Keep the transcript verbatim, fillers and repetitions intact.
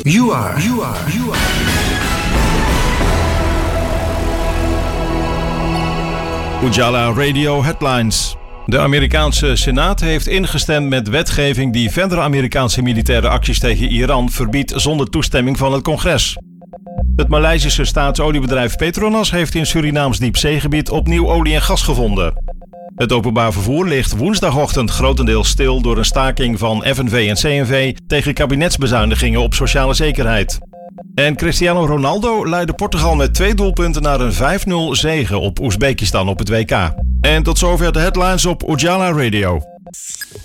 You are, you are, you are. Ujala Radio Headlines. De Amerikaanse Senaat heeft ingestemd met wetgeving die verdere Amerikaanse militaire acties tegen Iran verbiedt zonder toestemming van het congres. Het Maleisische staatsoliebedrijf Petronas heeft in Surinaams diepzeegebied opnieuw olie en gas gevonden. Het openbaar vervoer ligt woensdagochtend grotendeels stil door een staking van F N V en C N V tegen kabinetsbezuinigingen op sociale zekerheid. En Cristiano Ronaldo leidde Portugal met twee doelpunten naar een vijf nul zege op Oezbekistan op het W K. En tot zover de headlines op Ujala Radio.